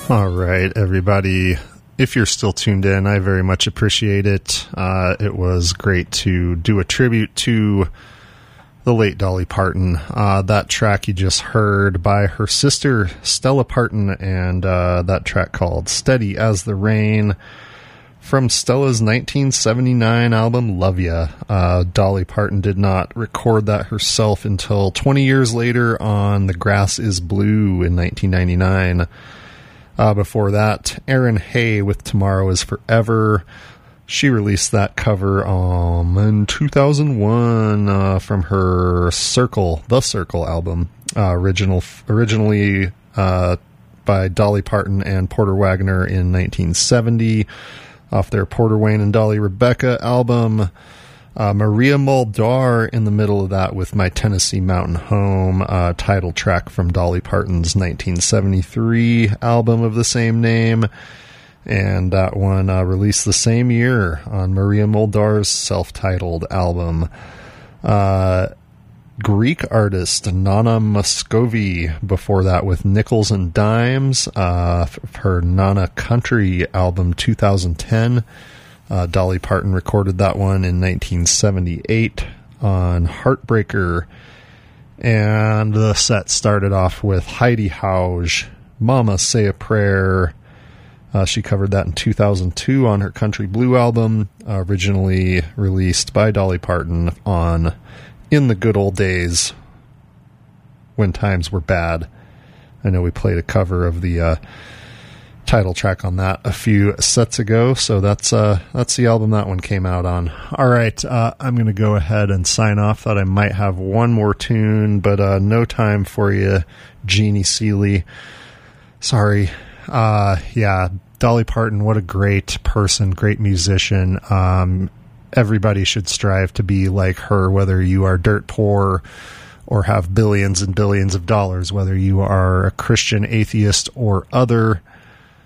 All right, everybody. If you're still tuned in, I very much appreciate it. It was great to do a tribute to the late Dolly Parton. That track you just heard by her sister, Stella Parton, and that track called Steady as the Rain from Stella's 1979 album, Love Ya. Dolly Parton did not record that herself until 20 years later on The Grass is Blue in 1999. Before that, Erin Hay with Tomorrow is Forever. She released that cover in 2001 from her The Circle album, originally by Dolly Parton and Porter Wagoner in 1970, off their Porter Wayne and Dolly Rebecca album. Maria Muldaur in the middle of that with My Tennessee Mountain Home, title track from Dolly Parton's 1973 album of the same name. And that one released the same year on Maria Muldaur's self-titled album. Greek artist Nana Moscovi before that with Nickels and Dimes, her Nana Country album 2010. Dolly Parton recorded that one in 1978 on Heartbreaker. And the set started off with Heidi Hauge, Mama Say a Prayer. She covered that in 2002 on her Country Blue album, originally released by Dolly Parton on In the Good Old Days, When Times Were Bad. I know we played a cover of the title track on that a few sets ago, so that's the album that one came out on. All right, I'm going to go ahead and sign off. Thought I might have one more tune, but no time for you, Jeannie Seely. Sorry. Yeah, Dolly Parton, what a great person, great musician. Everybody should strive to be like her, whether you are dirt poor or have billions and billions of dollars, whether you are a Christian, atheist, or other.